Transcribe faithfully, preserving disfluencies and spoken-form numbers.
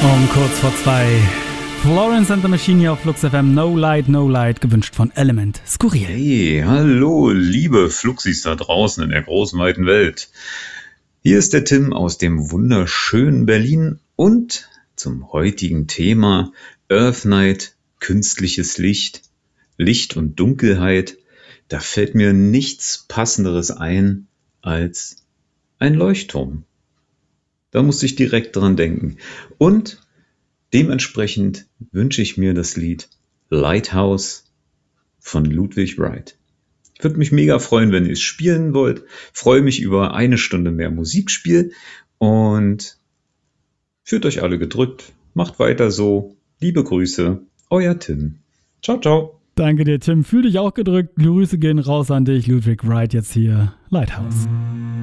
Um kurz vor zwei. Florence and the Machine hier auf Flux F M. No Light, No Light, gewünscht von Element. Skurril. Hey, hallo, liebe Fluxis da draußen in der großen, weiten Welt. Hier ist der Tim aus dem wunderschönen Berlin und zum heutigen Thema Earth Night, künstliches Licht, Licht und Dunkelheit. Da fällt mir nichts Passenderes ein als ein Leuchtturm. Da musste ich direkt dran denken. Und dementsprechend wünsche ich mir das Lied Lighthouse von Ludwig Wright. Ich würde mich mega freuen, wenn ihr es spielen wollt. Freue mich über eine Stunde mehr Musikspiel und fühlt euch alle gedrückt. Macht weiter so. Liebe Grüße, euer Tim. Ciao, ciao. Danke dir, Tim. Fühl dich auch gedrückt. Grüße gehen raus an dich. Ludwig Wright jetzt hier. Lighthouse.